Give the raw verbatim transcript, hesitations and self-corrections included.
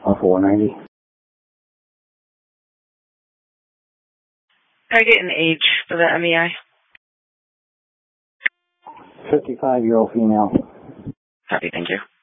Uh, four ninety. Target and age for the M E I. fifty-five-year-old female. Copy, thank you.